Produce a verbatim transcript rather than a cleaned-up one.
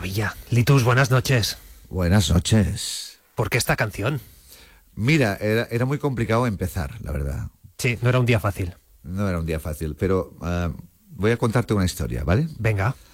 maravilla. Litus, buenas noches. Buenas noches. ¿Por qué esta canción? Mira, era, era muy complicado empezar, la verdad. Sí, no era un día fácil. No era un día fácil, pero uh, voy a contarte una historia, ¿vale? Venga.